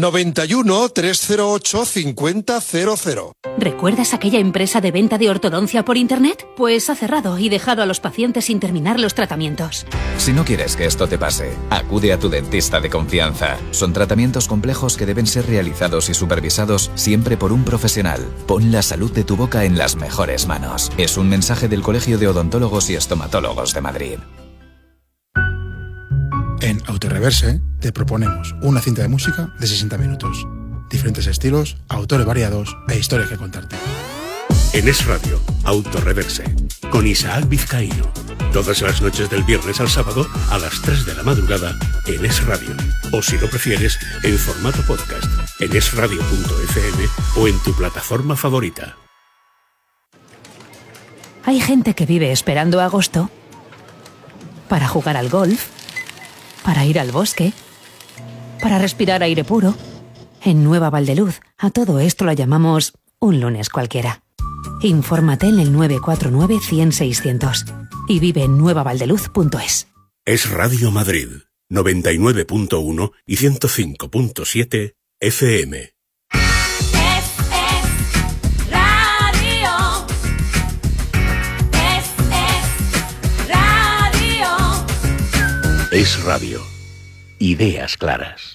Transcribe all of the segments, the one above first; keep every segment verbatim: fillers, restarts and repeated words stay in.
noventa y uno, trescientos ocho, cincuenta cero cero. ¿Recuerdas aquella empresa de venta de ortodoncia por internet? Pues ha cerrado y dejado a los pacientes sin terminar los tratamientos. Si no quieres que esto te pase, acude a tu dentista de confianza. Son tratamientos complejos que deben ser realizados y supervisados siempre por un profesional. Pon la salud de tu boca en las mejores manos. Es un mensaje del Colegio de Odontólogos y Estomatólogos de Madrid. En Autoreverse te proponemos una cinta de música de sesenta minutos. Diferentes estilos, autores variados e historias que contarte. En Es Radio, Autoreverse, con Isaac Vizcaíno. Todas las noches del viernes al sábado a las tres de la madrugada en Es Radio. O si lo prefieres, en formato podcast, en es radio punto efe eme o en tu plataforma favorita. Hay gente que vive esperando agosto para jugar al golf, para ir al bosque, para respirar aire puro. En Nueva Valdeluz, a todo esto lo llamamos un lunes cualquiera. Infórmate en el nueve cuatro nueve, cien, seiscientos y vive en nueva valdeluz punto es. Es Radio Madrid, noventa y nueve punto uno y ciento cinco punto siete efe eme. Es Radio. Ideas claras.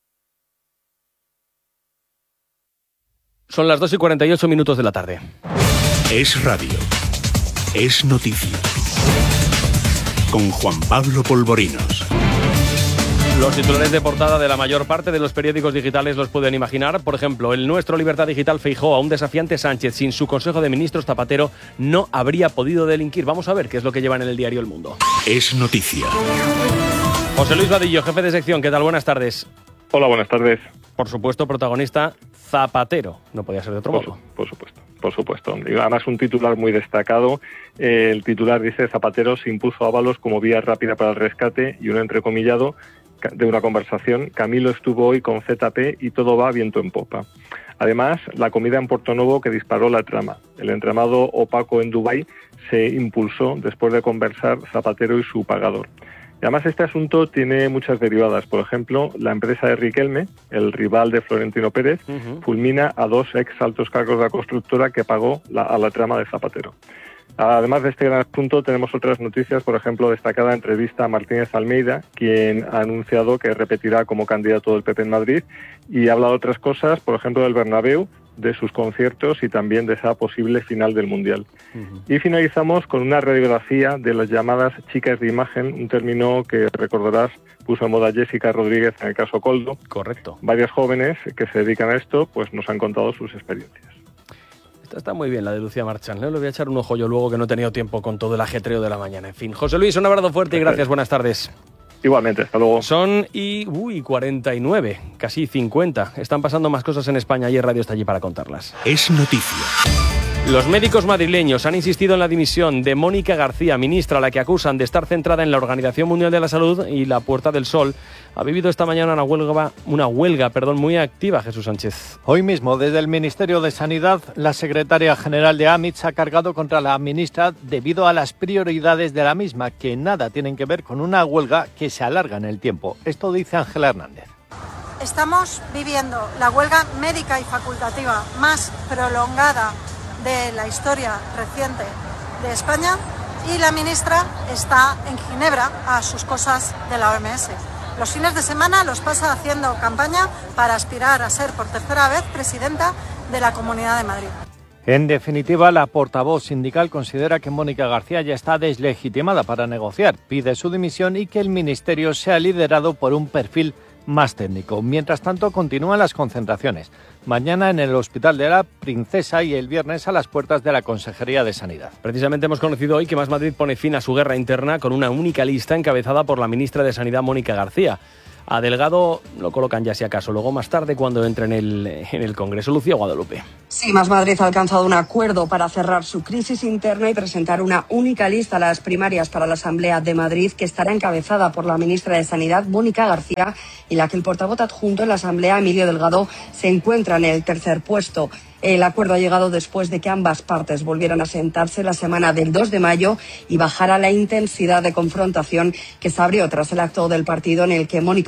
Son las dos y cuarenta y ocho minutos de la tarde. Es Radio. Es noticia. Con Juan Pablo Polvorinos. Los titulares de portada de la mayor parte de los periódicos digitales los pueden imaginar. Por ejemplo, el Nuestro Libertad Digital: Feijóo, a un desafiante Sánchez sin su Consejo de Ministros Zapatero no habría podido delinquir. Vamos a ver qué es lo que lleva en el diario El Mundo. Es noticia. José Luis Vadillo, jefe de sección, ¿qué tal? Buenas tardes. Hola, buenas tardes. Por supuesto, protagonista Zapatero, no podía ser de otro por, modo. Por supuesto, por supuesto. Y además un titular muy destacado. Eh, el titular dice: Zapatero se impuso a Ábalos como vía rápida para el rescate, y un entrecomillado de una conversación: Camilo estuvo hoy con zeta pe y todo va viento en popa. Además, la comida en Portonovo que disparó la trama. El entramado opaco en Dubái se impulsó después de conversar Zapatero y su pagador. Y además este asunto tiene muchas derivadas. Por ejemplo, la empresa de Riquelme, el rival de Florentino Pérez, uh-huh. fulmina a dos ex altos cargos de la constructora que pagó la, a la trama de Zapatero. Además de este gran asunto, tenemos otras noticias. Por ejemplo, destacada entrevista a Martínez Almeida, quien ha anunciado que repetirá como candidato del pe pe en Madrid, y habla de otras cosas, por ejemplo, del Bernabéu, de sus conciertos y también de esa posible final del Mundial. Uh-huh. Y finalizamos con una radiografía de las llamadas chicas de imagen, un término que recordarás puso en moda Jessica Rodríguez en el caso Coldo. Correcto. Varias jóvenes que se dedican a esto pues nos han contado sus experiencias. Esta está muy bien, la de Lucía Marchán. Le voy a echar un ojo yo luego, que no he tenido tiempo con todo el ajetreo de la mañana. En fin, José Luis, un abrazo fuerte y gracias. Buenas tardes. Igualmente, hasta luego. Son y uy, cuarenta y nueve, casi cincuenta. Están pasando más cosas en España y el radio está allí para contarlas. Es noticia. Los médicos madrileños han insistido en la dimisión de Mónica García, ministra a la que acusan de estar centrada en la Organización Mundial de la Salud, y la Puerta del Sol ha vivido esta mañana una huelga, una huelga perdón, muy activa, Jesús Sánchez. Hoy mismo, desde el Ministerio de Sanidad, la secretaria general de AMITS ha cargado contra la ministra debido a las prioridades de la misma, que nada tienen que ver con una huelga que se alarga en el tiempo. Esto dice Ángela Hernández. Estamos viviendo la huelga médica y facultativa más prolongada de la historia reciente de España, y la ministra está en Ginebra a sus cosas de la O M S. Los fines de semana los pasa haciendo campaña para aspirar a ser por tercera vez presidenta de la Comunidad de Madrid. En definitiva, la portavoz sindical considera que Mónica García ya está deslegitimada para negociar, pide su dimisión y que el ministerio sea liderado por un perfil más técnico. Mientras tanto, continúan las concentraciones. Mañana en el Hospital de la Princesa y el viernes a las puertas de la Consejería de Sanidad. Precisamente hemos conocido hoy que Más Madrid pone fin a su guerra interna con una única lista encabezada por la ministra de Sanidad, Mónica García. A Delgado lo colocan ya si acaso, luego más tarde cuando entre en el, en el Congreso. Lucía Guadalupe. Sí, Más Madrid ha alcanzado un acuerdo para cerrar su crisis interna y presentar una única lista a las primarias para la Asamblea de Madrid, que estará encabezada por la ministra de Sanidad, Mónica García, y la que el portavoz adjunto en la Asamblea, Emilio Delgado, se encuentra en el tercer puesto. El acuerdo ha llegado después de que ambas partes volvieran a sentarse la semana del dos de mayo y bajara la intensidad de confrontación que se abrió tras el acto del partido en el que Mónica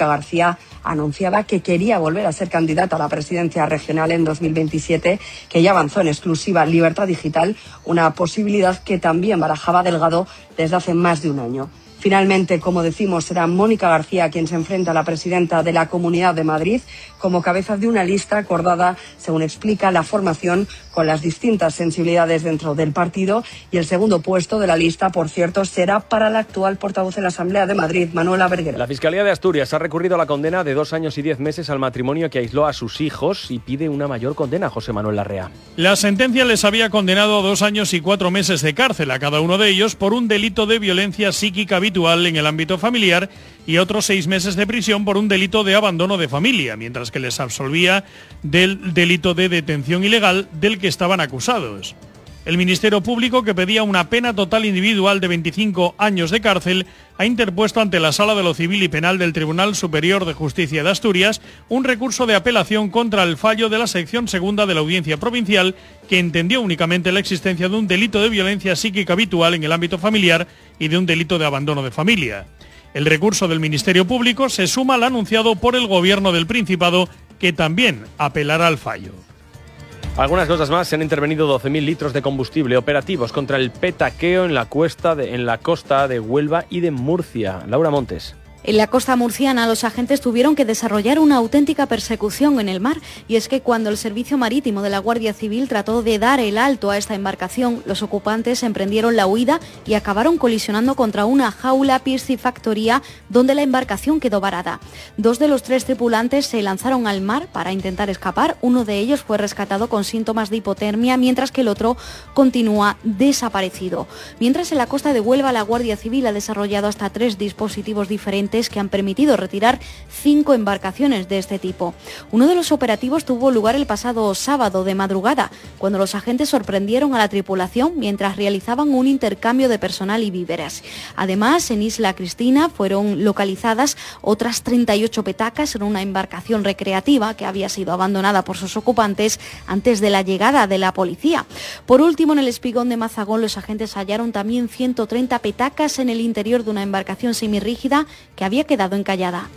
Mónica García anunciaba que quería volver a ser candidata a la presidencia regional en dos mil veintisiete, que ya avanzó en exclusiva Libertad Digital, una posibilidad que también barajaba Delgado desde hace más de un año. Finalmente, como decimos, será Mónica García quien se enfrenta a la presidenta de la Comunidad de Madrid como cabeza de una lista acordada, según explica la formación, con las distintas sensibilidades dentro del partido, y el segundo puesto de la lista, por cierto, será para la actual portavoz en la Asamblea de Madrid, Manuela Berguera. La Fiscalía de Asturias ha recurrido a la condena de dos años y diez meses al matrimonio que aisló a sus hijos y pide una mayor condena, José Manuel Larrea. La sentencia les había condenado a dos años y cuatro meses de cárcel a cada uno de ellos por un delito de violencia psíquica habitual en el ámbito familiar y otros seis meses de prisión por un delito de abandono de familia, mientras que les absolvía del delito de detención ilegal del que estaban acusados. El Ministerio Público, que pedía una pena total individual de veinticinco años de cárcel, ha interpuesto ante la Sala de lo Civil y Penal del Tribunal Superior de Justicia de Asturias un recurso de apelación contra el fallo de la sección segunda de la Audiencia Provincial, que entendió únicamente la existencia de un delito de violencia psíquica habitual en el ámbito familiar y de un delito de abandono de familia. El recurso del Ministerio Público se suma al anunciado por el Gobierno del Principado, que también apelará al fallo. Algunas cosas más. Se han intervenido doce mil litros de combustible operativos contra el petaqueo en la, cuesta de, en la costa de Huelva y de Murcia. Laura Montes. En la costa murciana, los agentes tuvieron que desarrollar una auténtica persecución en el mar, y es que cuando el Servicio Marítimo de la Guardia Civil trató de dar el alto a esta embarcación, los ocupantes emprendieron la huida y acabaron colisionando contra una jaula piscifactoría donde la embarcación quedó varada. Dos de los tres tripulantes se lanzaron al mar para intentar escapar. Uno de ellos fue rescatado con síntomas de hipotermia, mientras que el otro continúa desaparecido. Mientras, en la costa de Huelva, la Guardia Civil ha desarrollado hasta tres dispositivos diferentes que han permitido retirar cinco embarcaciones de este tipo. Uno de los operativos tuvo lugar el pasado sábado de madrugada, cuando los agentes sorprendieron a la tripulación mientras realizaban un intercambio de personal y víveres. Además, en Isla Cristina fueron localizadas otras treinta y ocho petacas en una embarcación recreativa que había sido abandonada por sus ocupantes antes de la llegada de la policía. Por último, en el Espigón de Mazagón, los agentes hallaron también ciento treinta petacas en el interior de una embarcación semirrígida que había quedado encallada.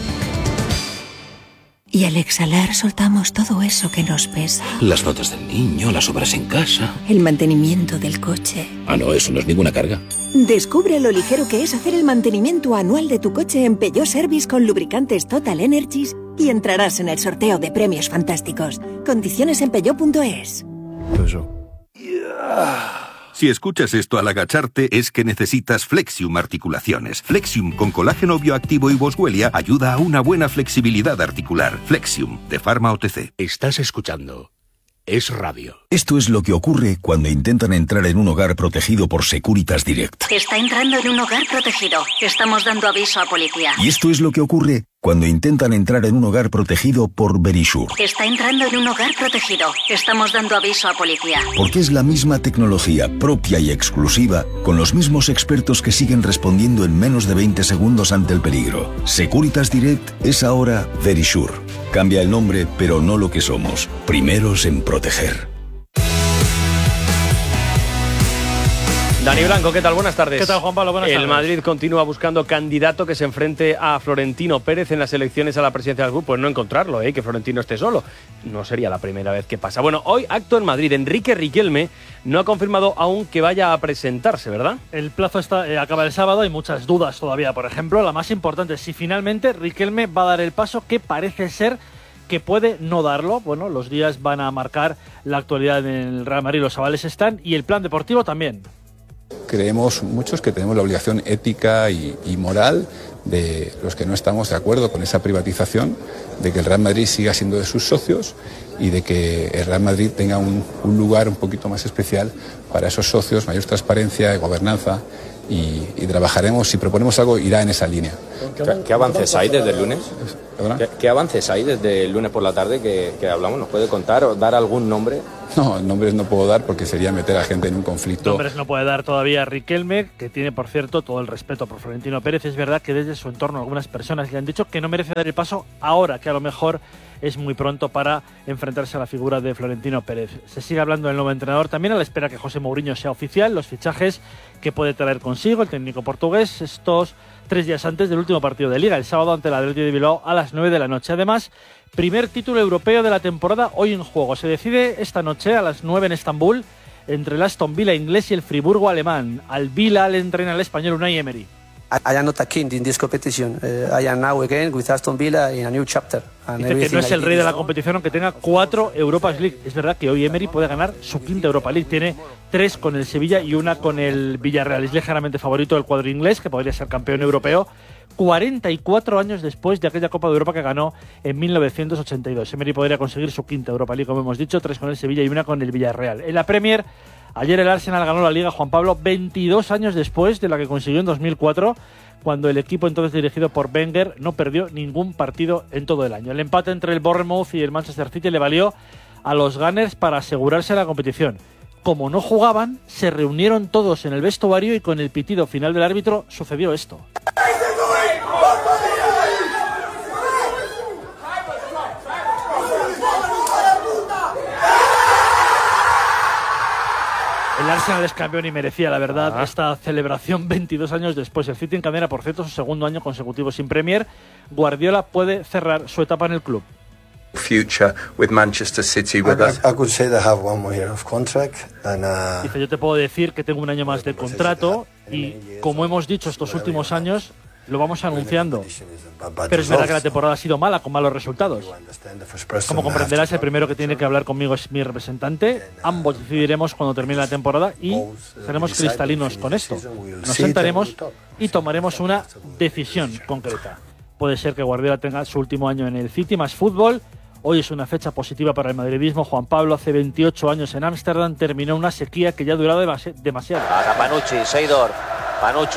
Y al exhalar soltamos todo eso que nos pesa. Las notas del niño, las obras en casa. El mantenimiento del coche. Ah, no, eso no es ninguna carga. Descubre lo ligero que es hacer el mantenimiento anual de tu coche en Peugeot Service con lubricantes Total Energies y entrarás en el sorteo de premios fantásticos. Condiciones en peugeot punto es. Eso. Yeah. Si escuchas esto al agacharte, es que necesitas Flexium Articulaciones. Flexium con colágeno bioactivo y boswellia ayuda a una buena flexibilidad articular. Flexium, de Pharma O T C. Estás escuchando Es Radio. Esto es lo que ocurre cuando intentan entrar en un hogar protegido por Securitas Direct. Está entrando en un hogar protegido. Estamos dando aviso a policía. Y esto es lo que ocurre cuando intentan entrar en un hogar protegido por Verisure. Está entrando en un hogar protegido. Estamos dando aviso a policía. Porque es la misma tecnología propia y exclusiva, con los mismos expertos que siguen respondiendo en menos de veinte segundos ante el peligro. Securitas Direct es ahora Verisure. Cambia el nombre, pero no lo que somos. Primeros en proteger. Dani Blanco, ¿qué tal? Buenas tardes. ¿Qué tal, Juan Pablo? Buenas el tardes. Madrid continúa buscando candidato que se enfrente a Florentino Pérez en las elecciones a la presidencia del club. Pues no encontrarlo, ¿eh? Que Florentino esté solo. No sería la primera vez que pasa. Bueno, hoy acto en Madrid. Enrique Riquelme no ha confirmado aún que vaya a presentarse, ¿verdad? El plazo está, eh, acaba el sábado. Hay muchas dudas todavía. Por ejemplo, la más importante, si finalmente Riquelme va a dar el paso, que parece ser que puede no darlo. Bueno, los días van a marcar la actualidad en el Real Madrid. Los avales están y el plan deportivo también. Creemos muchos que tenemos la obligación ética y, y moral de los que no estamos de acuerdo con esa privatización, de que el Real Madrid siga siendo de sus socios y de que el Real Madrid tenga un, un lugar un poquito más especial para esos socios, mayor transparencia, gobernanza, y, y trabajaremos, si proponemos algo, irá en esa línea. ¿Qué, qué avances hay desde el lunes? ¿Qué, ¿Qué avances hay desde el lunes por la tarde que, que hablamos? ¿Nos puede contar o dar algún nombre? No, nombres no puedo dar porque sería meter a gente en un conflicto. Nombres no puede dar todavía Riquelme, que tiene, por cierto, todo el respeto por Florentino Pérez. Es verdad que desde su entorno algunas personas le han dicho que no merece dar el paso ahora, que a lo mejor es muy pronto para enfrentarse a la figura de Florentino Pérez. Se sigue hablando del nuevo entrenador también a la espera que José Mourinho sea oficial, los fichajes que puede traer consigo el técnico portugués estos tres días antes del último partido de Liga, el sábado ante el Athletic de Bilbao a las nueve de la noche. Además, primer título europeo de la temporada hoy en juego. Se decide esta noche a las nueve en Estambul entre el Aston Villa inglés y el Friburgo alemán. Al Villa le entrena el español Unai Emery. I am not a king in this competition. Uh, I am now again with Aston Villa in a new chapter. And Dice que no es el rey de la competición aunque tenga cuatro Europas League. Es verdad que hoy Emery puede ganar su quinta Europa League. Tiene tres con el Sevilla y una con el Villarreal. Es ligeramente favorito del cuadro inglés, que podría ser campeón europeo cuarenta y cuatro años después de aquella Copa de Europa que ganó en mil novecientos ochenta y dos. Emery podría conseguir su quinta Europa League, como hemos dicho, tres con el Sevilla y una con el Villarreal. En la Premier, ayer el Arsenal ganó la Liga, Juan Pablo, veintidós años después de la que consiguió en dos mil cuatro, cuando el equipo entonces dirigido por Wenger no perdió ningún partido en todo el año. El empate entre el Bournemouth y el Manchester City le valió a los Gunners para asegurarse la competición. Como no jugaban, se reunieron todos en el vestuario y con el pitido final del árbitro sucedió esto. El Arsenal es campeón y merecía, la verdad, ah. esta celebración veintidós años después. El City encadena, por cierto, su segundo año consecutivo sin Premier. Guardiola puede cerrar su etapa en el club. Future with Manchester City with us. I could say they have one more year of contract and, uh, Dice, yo te puedo decir que tengo un año más de contrato y, como hemos dicho estos últimos años, lo vamos anunciando. Pero es verdad que la temporada ha sido mala, con malos resultados. Como comprenderás, el primero que tiene que hablar conmigo es mi representante. Ambos decidiremos cuando termine la temporada y seremos cristalinos con esto. Nos sentaremos y tomaremos una decisión concreta. Puede ser que Guardiola tenga su último año en el City, más fútbol. Hoy es una fecha positiva para el madridismo. Juan Pablo, hace veintiocho años en Ámsterdam, terminó una sequía que ya ha durado demasi- demasiado. Para Panucci, Seidor, Panucci.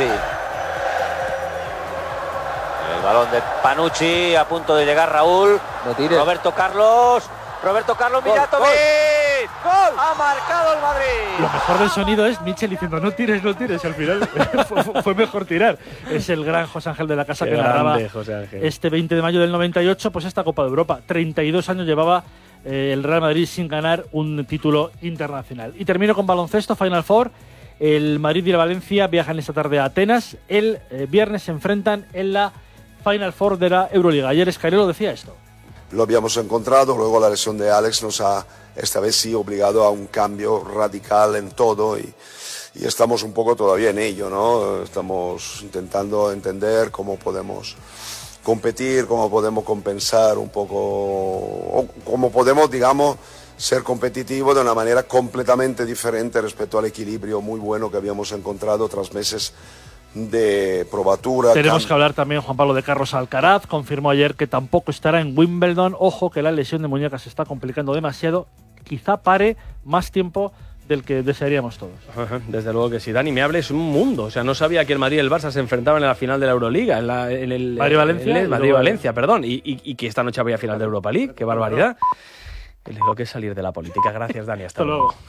El balón de Panucci, a punto de llegar Raúl. No tires. Roberto Carlos. Roberto Carlos Mijatovic. ¡Gol! ¡Ha marcado el Madrid! Lo mejor del sonido es Michel diciendo no tires, no tires. Y al final fue, fue mejor tirar. Es el gran José Ángel de la Casa. Qué que narraba este veinte de mayo del noventa y ocho, pues esta Copa de Europa. treinta y dos años llevaba eh, el Real Madrid sin ganar un título internacional. Y termino con baloncesto, Final Four. El Madrid y el Valencia viajan esta tarde a Atenas. El eh, viernes se enfrentan en la Final Four de la Euroliga. Ayer Escarelo decía esto. Lo habíamos encontrado, luego la lesión de Alex nos ha, esta vez sí, obligado a un cambio radical en todo y, y estamos un poco todavía en ello, ¿no? Estamos intentando entender cómo podemos competir, cómo podemos compensar un poco, o cómo podemos, digamos, ser competitivos de una manera completamente diferente respecto al equilibrio muy bueno que habíamos encontrado tras meses de probatura. Tenemos que hablar también, Juan Pablo, de Carlos Alcaraz. Confirmó ayer que tampoco estará en Wimbledon. Ojo, que la lesión de muñeca se está complicando demasiado. Quizá pare más tiempo del que desearíamos todos. Desde luego que sí. Dani, me hables un mundo. O sea, no sabía que el Madrid y el Barça se enfrentaban en la final de la Euroliga. En, la, en el Madrid-Valencia. El Madrid-Valencia, perdón. Y, y, y que esta noche había final de Europa League. ¡Qué barbaridad! Lo que es salir de la política. Gracias, Dani. Hasta, Hasta luego. luego.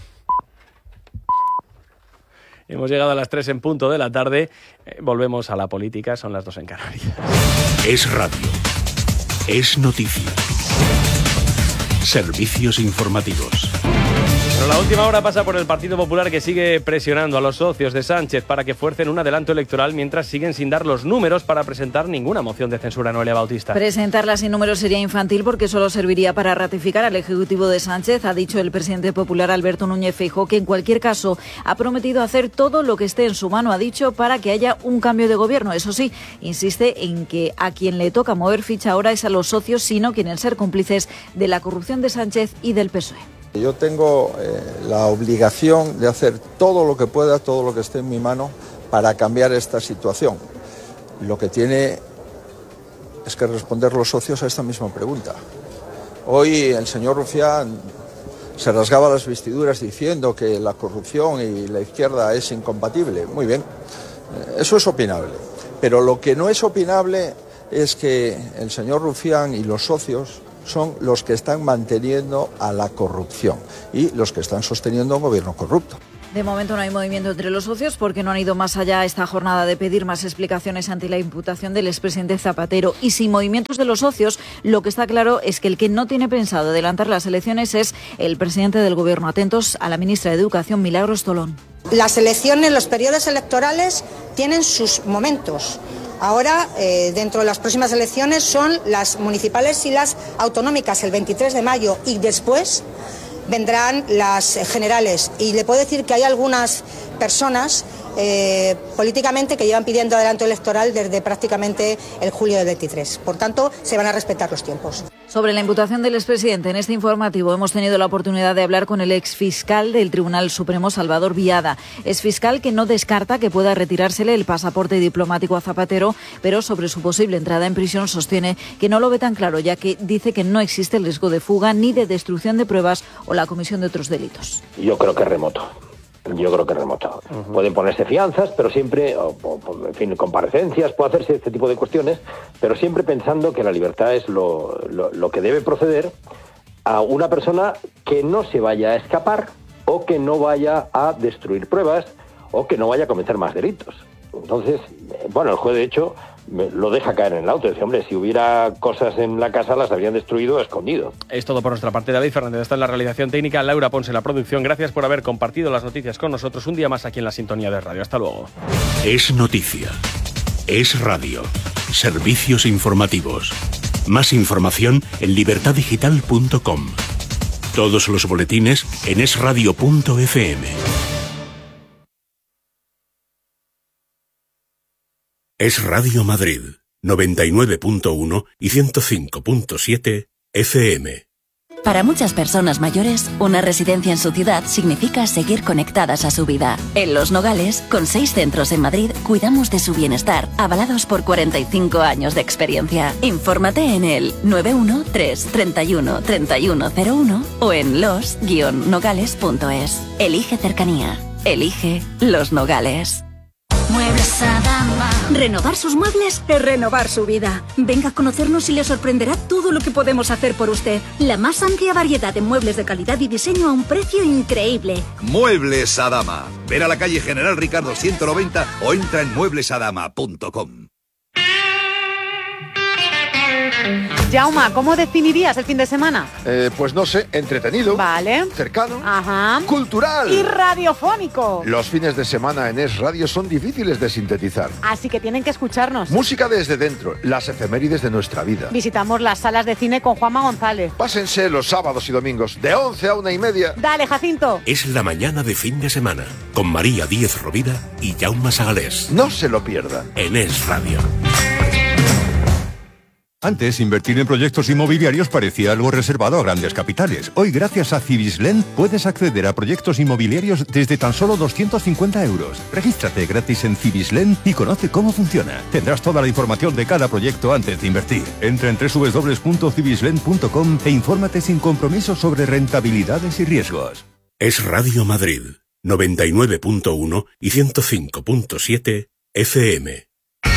Hemos llegado a las tres en punto de la tarde. Eh, volvemos a la política. Son las dos en Canarias. Es radio. Es noticia. Servicios informativos. Bueno, la última hora pasa por el Partido Popular, que sigue presionando a los socios de Sánchez para que fuercen un adelanto electoral mientras siguen sin dar los números para presentar ninguna moción de censura. Noelia Bautista. Presentarla sin números sería infantil porque solo serviría para ratificar al Ejecutivo de Sánchez. Ha dicho el presidente popular Alberto Núñez Feijóo que en cualquier caso ha prometido hacer todo lo que esté en su mano, ha dicho, para que haya un cambio de gobierno. Eso sí, insiste en que a quien le toca mover ficha ahora es a los socios, si no quieren ser cómplices de la corrupción de Sánchez y del P S O E. Yo tengo eh, la obligación de hacer todo lo que pueda, todo lo que esté en mi mano para cambiar esta situación. Lo que tiene es que responder los socios a esta misma pregunta. Hoy el señor Rufián se rasgaba las vestiduras diciendo que la corrupción y la izquierda es incompatible. Muy bien, eso es opinable. Pero lo que no es opinable es que el señor Rufián y los socios son los que están manteniendo a la corrupción y los que están sosteniendo un gobierno corrupto. De momento no hay movimiento entre los socios porque no han ido más allá esta jornada de pedir más explicaciones ante la imputación del expresidente Zapatero. Y sin movimientos de los socios, lo que está claro es que el que no tiene pensado adelantar las elecciones es el presidente del Gobierno. Atentos a la ministra de Educación, Milagros Tolón. Las elecciones, los periodos electorales tienen sus momentos. Ahora, eh, dentro de las próximas elecciones, son las municipales y las autonómicas el veintitrés de mayo y después vendrán las generales. Y le puedo decir que hay algunas personas eh, políticamente que llevan pidiendo adelanto electoral desde prácticamente el julio del veintitrés. Por tanto, se van a respetar los tiempos. Sobre la imputación del expresidente, en este informativo hemos tenido la oportunidad de hablar con el exfiscal del Tribunal Supremo, Salvador Viada. Exfiscal que no descarta que pueda retirársele el pasaporte diplomático a Zapatero, pero sobre su posible entrada en prisión sostiene que no lo ve tan claro, ya que dice que no existe el riesgo de fuga ni de destrucción de pruebas o la comisión de otros delitos. Yo creo que es remoto. Yo creo que es remoto. Uh-huh. Pueden ponerse fianzas, pero siempre, o, o, en fin, comparecencias, puede hacerse este tipo de cuestiones, pero siempre pensando que la libertad es lo, lo, lo que debe proceder a una persona que no se vaya a escapar o que no vaya a destruir pruebas o que no vaya a cometer más delitos. Entonces, bueno, el juez de hecho lo deja caer en el auto. Dice, hombre, si hubiera cosas en la casa las habrían destruido o escondido. Es todo por nuestra parte. David Fernández está en la realización técnica, Laura Ponce en la producción. Gracias por haber compartido las noticias con nosotros un día más aquí en la sintonía de radio. Hasta luego. Es noticia. Es radio. Servicios informativos. Más información en libertad digital punto com. Todos los boletines en es radio punto efe eme. Es Radio Madrid, noventa y nueve punto uno y ciento cinco punto siete efe eme. Para muchas personas mayores, una residencia en su ciudad significa seguir conectadas a su vida. En Los Nogales, con seis centros en Madrid, cuidamos de su bienestar, avalados por cuarenta y cinco años de experiencia. Infórmate en el nueve uno tres, treinta y uno, treinta y uno cero uno o en los guion nogales punto es. Elige cercanía. Elige Los Nogales. Muebles Adama. Renovar sus muebles es renovar su vida. Venga a conocernos y le sorprenderá todo lo que podemos hacer por usted. La más amplia variedad de muebles de calidad y diseño a un precio increíble. Muebles Adama. Ven a la calle General Ricardo ciento noventa o entra en muebles adama punto com. Jauma, ¿cómo definirías el fin de semana? Eh, pues no sé, entretenido. Vale. Cercano. Ajá. Cultural. Y radiofónico. Los fines de semana en Es Radio son difíciles de sintetizar. Así que tienen que escucharnos. Música desde dentro, las efemérides de nuestra vida. Visitamos las salas de cine con Juanma González. Pásense los sábados y domingos, de once a una y media. Dale, Jacinto. Es la mañana de fin de semana, con María Díez Rovira y Jaume Sagalés. No se lo pierda. En Es Radio. Antes, invertir en proyectos inmobiliarios parecía algo reservado a grandes capitales. Hoy, gracias a Cibislen, puedes acceder a proyectos inmobiliarios desde tan solo doscientos cincuenta euros. Regístrate gratis en Cibislen y conoce cómo funciona. Tendrás toda la información de cada proyecto antes de invertir. Entra en doble u doble u doble u punto cibislen punto com e infórmate sin compromiso sobre rentabilidades y riesgos. Es Radio Madrid, noventa y nueve punto uno y ciento cinco punto siete efe eme.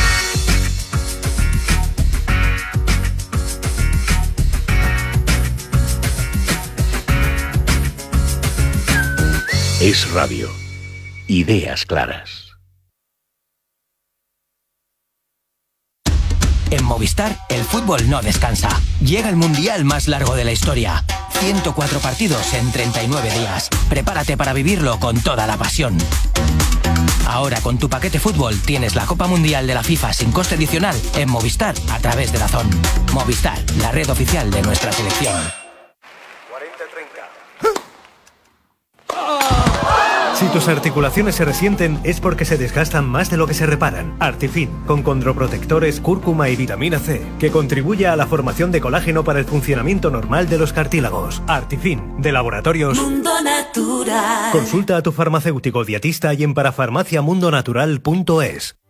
Es Radio. Ideas claras. En Movistar, el fútbol no descansa. Llega el mundial más largo de la historia. ciento cuatro partidos en treinta y nueve días. Prepárate para vivirlo con toda la pasión. Ahora con tu paquete fútbol tienes la Copa Mundial de la FIFA sin coste adicional en Movistar a través de Dazón. Movistar, la red oficial de nuestra selección. Si tus articulaciones se resienten es porque se desgastan más de lo que se reparan. Artifin, con condroprotectores, cúrcuma y vitamina C, que contribuye a la formación de colágeno para el funcionamiento normal de los cartílagos. Artifin, de Laboratorios Mundo Natural. Consulta a tu farmacéutico dietista y en parafarmaciamundonatural punto es.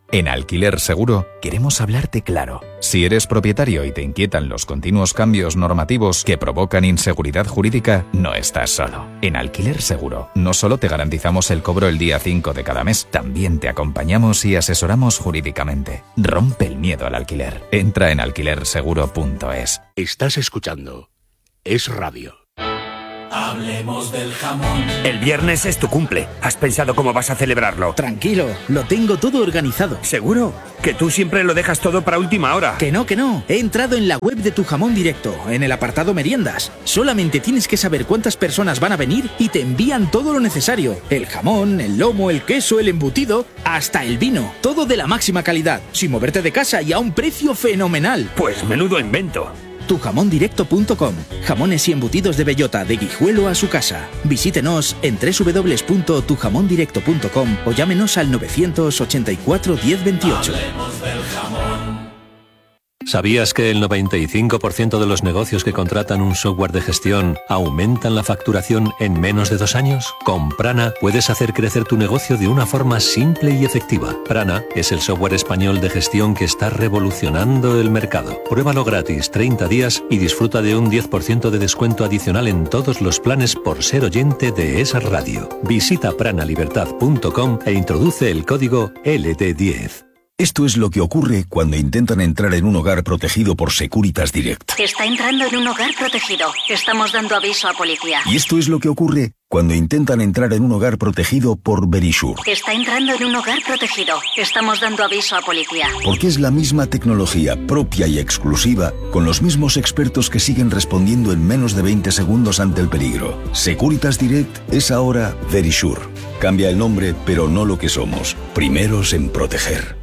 En Alquiler Seguro queremos hablarte claro. Si eres propietario y te inquietan los continuos cambios normativos que provocan inseguridad jurídica, no estás solo. En Alquiler Seguro no solo te garantizamos el cobro el día cinco de cada mes, también te acompañamos y asesoramos jurídicamente. Rompe el miedo al alquiler. Entra en alquiler seguro punto es. Estás escuchando Es Radio. Hablemos del jamón. El viernes es tu cumple. ¿Has pensado cómo vas a celebrarlo? Tranquilo, lo tengo todo organizado. ¿Seguro? Que tú siempre lo dejas todo para última hora. Que no, que no. He entrado en la web de Tu Jamón Directo, en el apartado meriendas. Solamente tienes que saber cuántas personas van a venir y te envían todo lo necesario. El jamón, el lomo, el queso, el embutido, hasta el vino. Todo de la máxima calidad, sin moverte de casa y a un precio fenomenal. Pues menudo invento. tu jamón directo punto com. Jamones y embutidos de bellota, de Guijuelo a su casa. Visítenos en doble u doble u doble u punto tu jamón directo punto com o llámenos al novecientos ochenta y cuatro diez veintiocho. Hablemos del jamón. ¿Sabías que el noventa y cinco por ciento de los negocios que contratan un software de gestión aumentan la facturación en menos de dos años? Con Prana puedes hacer crecer tu negocio de una forma simple y efectiva. Prana es el software español de gestión que está revolucionando el mercado. Pruébalo gratis treinta días y disfruta de un diez por ciento de descuento adicional en todos los planes por ser oyente de esa radio. Visita prana libertad punto com e introduce el código L D diez. Esto es lo que ocurre cuando intentan entrar en un hogar protegido por Securitas Direct. Está entrando en un hogar protegido. Estamos dando aviso a policía. Y esto es lo que ocurre cuando intentan entrar en un hogar protegido por Verisure. Está entrando en un hogar protegido. Estamos dando aviso a policía. Porque es la misma tecnología propia y exclusiva, con los mismos expertos que siguen respondiendo en menos de veinte segundos ante el peligro. Securitas Direct es ahora Verisure. Cambia el nombre, pero no lo que somos. Primeros en proteger.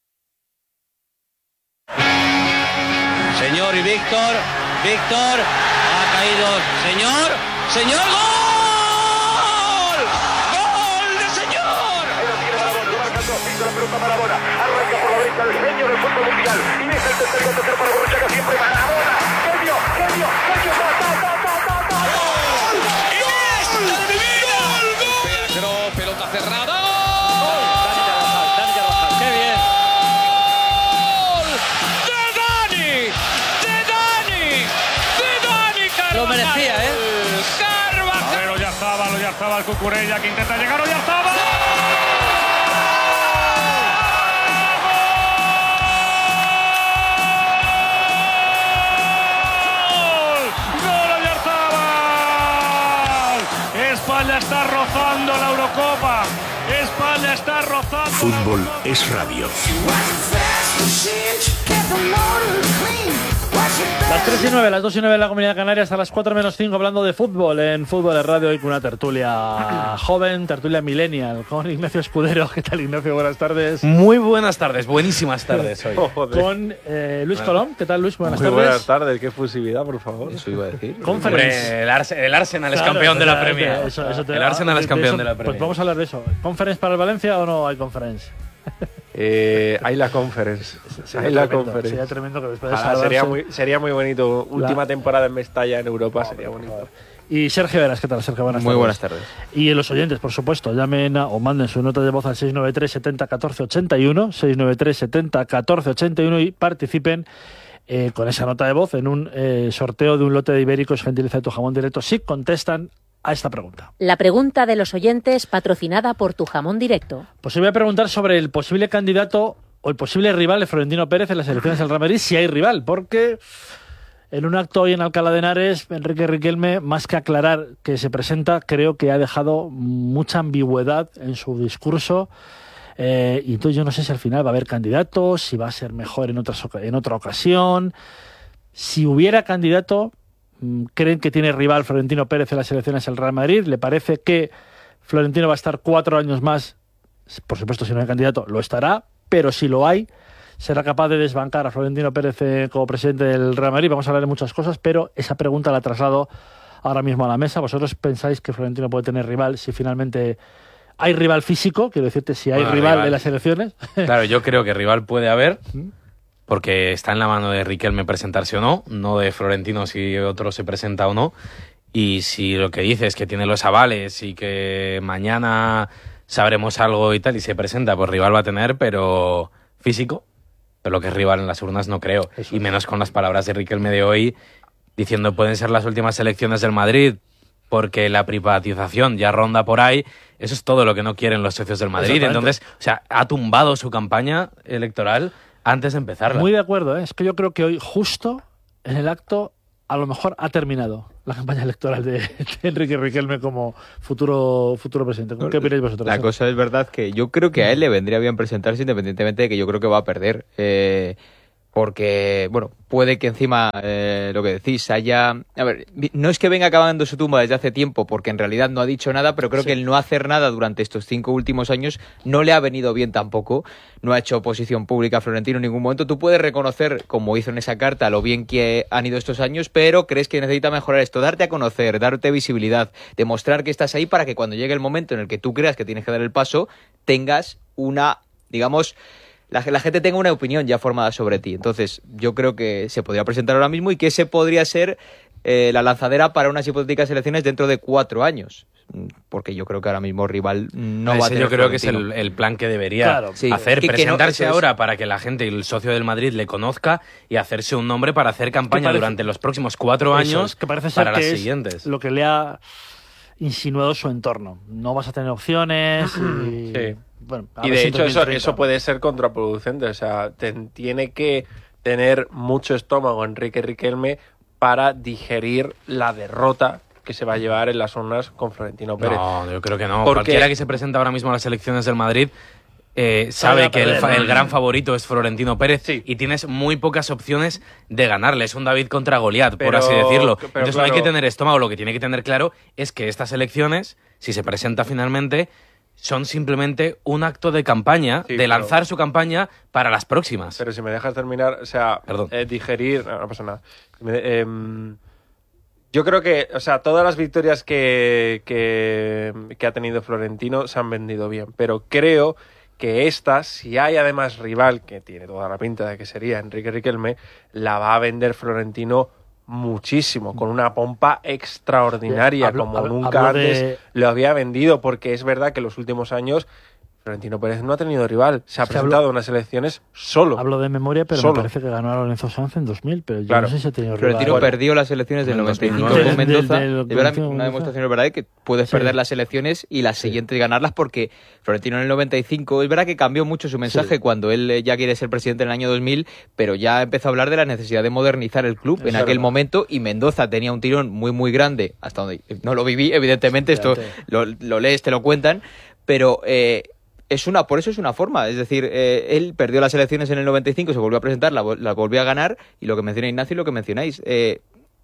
Señor y Víctor, Víctor, ha caído, señor, señor, ¡gol! ¡Gol de señor! Pero tiene Marabona, lo marca dos, Víctor, la pelota Marabona, arranca por la derecha el genio del fútbol mundial, y deja el tercer gol tercer para Borruchaga, siempre Marabona, genio, genio, genio, ta, ta, ta, ta, ta, ta, ¡gol! ¡Iniesta de mi vida! ¡Gol! Pero pelota cerrada, ¡gol! Dani Carvajal, Dani Carvajal, qué bien. Lo merecía, ¿eh? Carvajal. Oyarzabal, Oyarzabal, Cucurella, que intenta llegar, Oyarzabal. ¡Gol! ¡Gol, Oyarzabal! España está rozando la Eurocopa. España está rozando. Fútbol es radio. Las tres y nueve, las dos y nueve en la Comunidad Canaria, hasta las cuatro menos cinco, hablando de fútbol en Fútbol de Radio y con una tertulia joven, tertulia millennial, con Ignacio Escudero. ¿Qué tal, Ignacio? Buenas tardes. Muy buenas tardes, buenísimas tardes hoy. Con eh, Luis Colón. ¿Qué tal, Luis? Buenas Muy tardes. Buenas tardes, qué efusividad, por favor. Eso iba a decir. Conference. El, Ars el Arsenal es claro, campeón de la Premier. Eso, eso te, el Arsenal ah, es campeón eso, de la Premier. Pues vamos a hablar de eso. ¿Conference para el Valencia o no hay conference? Eh, hay la conference. Sería hay la tremendo, conference. sería tremendo que después de ah, sería, muy, sería muy bonito. La... Última temporada en Mestalla en Europa, no, sería bonito. Y Sergio Veras, ¿qué tal, Sergio? Buenas muy tardes. buenas tardes. Y los oyentes, por supuesto, llamen a, o manden su nota de voz al seis nueve tres setenta catorce ochenta y uno, seis nueve tres setenta catorce ochenta y uno y participen eh, con esa nota de voz en un eh, sorteo de un lote de ibéricos Gentiliza de Tu Jamón Directo si contestan a esta pregunta. La pregunta de los oyentes patrocinada por Tu Jamón Directo. Pues os voy a preguntar sobre el posible candidato o el posible rival de Florentino Pérez en las elecciones del Real Madrid, si hay rival, porque en un acto hoy en Alcalá de Henares, Enrique Riquelme, más que aclarar que se presenta, creo que ha dejado mucha ambigüedad en su discurso. Eh, y entonces yo no sé si al final va a haber candidatos, si va a ser mejor en, otras, en otra ocasión. Si hubiera candidato, ¿creen que tiene rival Florentino Pérez en las elecciones del Real Madrid? ¿Le parece que Florentino va a estar cuatro años más? Por supuesto, si no hay candidato, lo estará, pero si lo hay, será capaz de desbancar a Florentino Pérez eh, como presidente del Real Madrid. Vamos a hablar de muchas cosas, pero esa pregunta la traslado ahora mismo a la mesa. ¿Vosotros pensáis que Florentino puede tener rival si finalmente hay rival físico? Quiero decirte, si hay bueno, rival, rival en las elecciones. Claro, yo creo que rival puede haber, porque está en la mano de Riquelme presentarse o no, no de Florentino si otro se presenta o no. Y si lo que dice es que tiene los avales y que mañana sabremos algo y tal, y se presenta, pues rival va a tener, pero físico, pero lo que es rival en las urnas no creo. Eso y es. Menos con las palabras de Riquelme de hoy, diciendo pueden ser las últimas elecciones del Madrid, porque la privatización ya ronda por ahí. Eso es todo lo que no quieren los socios del Madrid. Entonces, o sea, ha tumbado su campaña electoral antes de empezarla. Muy de acuerdo, ¿eh? Es que yo creo que hoy, justo en el acto, a lo mejor ha terminado la campaña electoral de, de Enrique Riquelme como futuro futuro presidente. ¿Qué opináis vosotros? La cosa es verdad que yo creo que a él le vendría bien presentarse, independientemente de que yo creo que va a perder. Eh, porque, bueno, puede que encima, eh, lo que decís, haya... A ver, no es que venga acabando su tumba desde hace tiempo, porque en realidad no ha dicho nada, pero creo sí. que el no hacer nada durante estos cinco últimos años no le ha venido bien tampoco. No ha hecho oposición pública a Florentino en ningún momento. Tú puedes reconocer, como hizo en esa carta, lo bien que han ido estos años, pero crees que necesita mejorar esto, darte a conocer, darte visibilidad, demostrar que estás ahí para que cuando llegue el momento en el que tú creas que tienes que dar el paso, tengas una, digamos... La, la gente tenga una opinión ya formada sobre ti. Entonces, yo creo que se podría presentar ahora mismo y que ese podría ser eh, la lanzadera para unas hipotéticas elecciones dentro de cuatro años. Porque yo creo que ahora mismo rival no Ese va a tener. Yo creo Florentino. que es el, el plan que debería claro, sí. hacer, que, presentarse que no, ahora para que la gente y el socio del Madrid le conozca y hacerse un nombre para hacer campaña parece, durante los próximos cuatro años que parece ser para que las es siguientes. Lo que le ha insinuado su entorno. No vas a tener opciones y... Sí. Bueno, y de hecho eso, eso puede ser contraproducente, o sea, te, tiene que tener mucho estómago Enrique Riquelme para digerir la derrota que se va a llevar en las urnas con Florentino Pérez. No, yo creo que no. Porque... Cualquiera que se presenta ahora mismo a las elecciones del Madrid eh, sabe que el, el gran favorito es Florentino Pérez sí. y tienes muy pocas opciones de ganarle. Es un David contra Goliat, por así decirlo. Pero, Entonces claro. no hay que tener estómago. Lo que tiene que tener claro es que estas elecciones, si se presenta finalmente... son simplemente un acto de campaña, sí, de lanzar pero, su campaña para las próximas. Pero si me dejas terminar, o sea, eh, digerir... No, no pasa nada. Me, eh, yo creo que, o sea, todas las victorias que, que, que ha tenido Florentino se han vendido bien, pero creo que esta, si hay además rival, que tiene toda la pinta de que sería Enrique Riquelme, la va a vender Florentino muchísimo, con una pompa extraordinaria, hablo, como hablo, nunca hablo antes de... lo había vendido, porque es verdad que en los últimos años Florentino Pérez no ha tenido rival, se ha sí, presentado hablo, unas elecciones solo. Hablo de memoria, pero solo. Me parece que ganó a Lorenzo Sanz en dos mil, pero yo claro. no sé si ha tenido rival. Florentino bueno, perdió las elecciones del noventa y cinco con Mendoza. De, de, de, de una demostración es verdad de que puedes sí. perder las elecciones y las sí. siguientes ganarlas, porque Florentino en el noventa y cinco, es verdad que cambió mucho su mensaje sí. cuando él ya quiere ser presidente en el año dos mil, pero ya empezó a hablar de la necesidad de modernizar el club es en aquel verdad. momento, y Mendoza tenía un tirón muy muy grande, hasta donde no lo viví, evidentemente, esto lo, lo lees, te lo cuentan, pero... Eh, Es una, por eso es una forma, es decir, eh, él perdió las elecciones en el noventa y cinco, se volvió a presentar, la, la volvió a ganar, y lo que menciona Ignacio y lo que mencionáis, eh,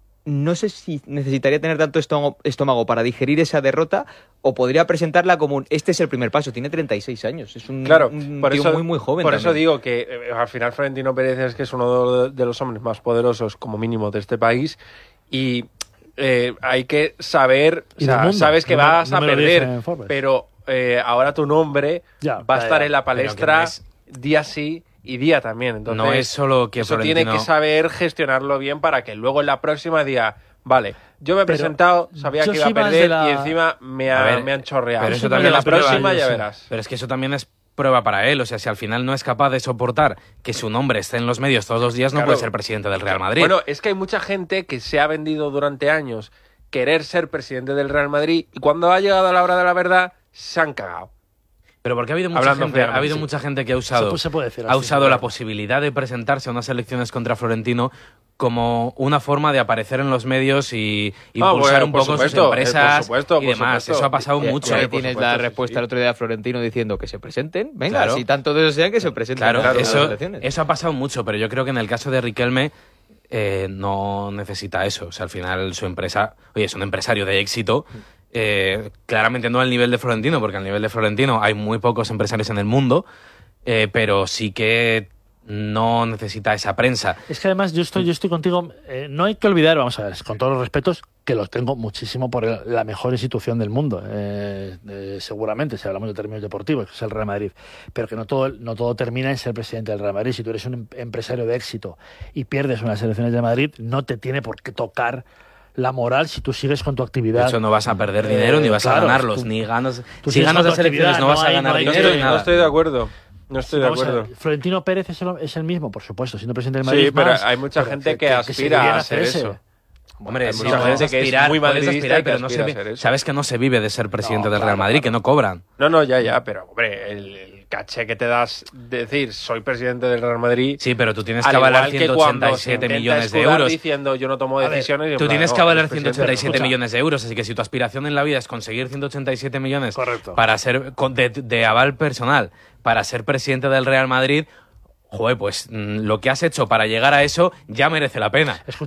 no sé si necesitaría tener tanto estómago para digerir esa derrota, o podría presentarla como un, este es el primer paso, tiene treinta y seis años, es un, claro, un por tío eso, muy muy joven. Por también. eso digo que eh, al final Florentino Pérez es que es uno de los hombres más poderosos, como mínimo, de este país, y eh, hay que saber, o sea, sabes que no, vas no a perder, pero... Eh, ahora tu nombre ya, va a estar ya, en la palestra no es... día sí y día también. Entonces, no es solo que eso Florentino... tiene que saber gestionarlo bien para que luego en la próxima día, vale, yo me he pero presentado, sabía que iba a perder la... y encima me, ha, ver, me han chorreado. Pero eso también la prueba, próxima ya verás. Pero es que eso también es prueba para él. O sea, si al final no es capaz de soportar que su nombre esté en los medios todos los días, no claro. puede ser presidente del Real Madrid. Bueno, es que hay mucha gente que se ha vendido durante años querer ser presidente del Real Madrid, y cuando ha llegado a la hora de la verdad se han cagado. Pero porque ha habido mucha gente, ha habido sí. mucha gente que ha usado, se, se puede decir así, ha usado la posibilidad de presentarse a unas elecciones contra Florentino como una forma de aparecer en los medios y impulsar ah, bueno, un poco supuesto, sus empresas por supuesto, y demás. Supuesto. Eso ha pasado y, mucho. Y ahí eh, tienes supuesto, la respuesta sí. el otro día de Florentino diciendo que se presenten. Venga, claro. si tanto de eso sean, que se presenten. Claro, claro eso, elecciones. eso ha pasado mucho, pero yo creo que en el caso de Riquelme eh, no necesita eso. O sea, al final su empresa, oye, es un empresario de éxito. Eh, claramente no al nivel de Florentino, porque al nivel de Florentino hay muy pocos empresarios en el mundo, eh, pero sí que no necesita esa prensa. Es que además yo estoy, yo estoy contigo, eh, no hay que olvidar, vamos a ver, con todos los respetos, que los tengo muchísimo por el, la mejor institución del mundo, eh, eh, seguramente, si hablamos de términos deportivos, que es el Real Madrid, pero que no todo, no todo termina en ser presidente del Real Madrid. Si tú eres un empresario de éxito y pierdes unas elecciones de Madrid, no te tiene por qué tocar la moral si tú sigues con tu actividad. De hecho, no vas a perder eh, dinero ni vas claro, a ganarlos, tú, ni ganas. Si ganas las elecciones no vas a ganar no dinero ni nada. No estoy de acuerdo. No estoy de acuerdo. Ver, Florentino Pérez es el, es el mismo, por supuesto, siendo presidente del Madrid. Sí, pero más, hay mucha pero gente que, que aspira que a hacer eso. Hombre, hay sí, mucha gente que aspirar, es muy madridista aspirar, y que pero no se aspira a hacer eso. Sabes que no se vive de ser presidente no, del claro, Real Madrid, claro. que no cobran. No, no, ya, ya, pero hombre, el, el caché que te das de decir soy presidente del Real Madrid. Sí, pero tú tienes que avalar ciento ochenta y siete millones de euros. Diciendo yo no tomo decisiones. Ver, tú tienes que avalar ciento ochenta y siete millones de euros, así que si tu aspiración en la vida es conseguir ciento ochenta y siete millones Correcto. para ser de, de aval personal para ser presidente del Real Madrid, joder, pues lo que has hecho para llegar a eso ya merece la pena.